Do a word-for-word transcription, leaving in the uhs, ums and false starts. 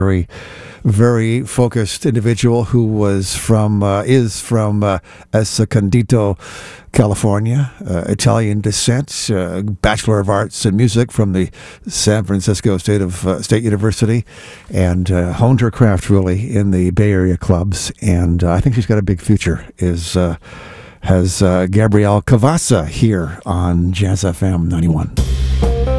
very, very focused individual who was from, uh, is from uh, Escondido, California, uh, Italian descent, uh, Bachelor of Arts in Music from the San Francisco State of uh, State University, and uh, honed her craft really in the Bay Area clubs. And uh, I think she's got a big future. Is uh, has uh, Gabrielle Cavassa here on Jazz F M ninety-one.